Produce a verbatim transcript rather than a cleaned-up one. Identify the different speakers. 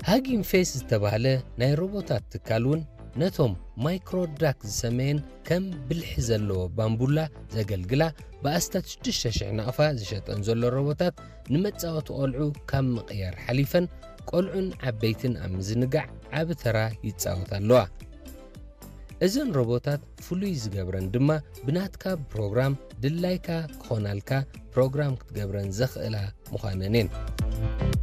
Speaker 1: ሃጊንግ ፌስ ዝተባህለ ናይ ሮቦታት ትካልውን ነቶም ማይክሮዳክ ዝሰመየን ከም ብልሒ ዘለዎ ባምቡላ ዘገልግላ በአስታት ሽድሽተ ሽሕ ናቕፋ ዝሸጠን ዘሎ ሮቦታት ንመጻወቲ ቆልዑ ካብ ምቕያር ሓሊፈን ቆልዑን ዓበይትን ኣብ ምዝንጋዕ ዓብ ተራ ይጻወት ኣለዋ። እዘን ሮቦታት ፍሉይ ዝገብረን ድማ ብናትካ ፕሮግራም ድላይካ ክኾናልካ ፕሮግራም ክትገብረን ዘኽእላ ምዃነን እየን።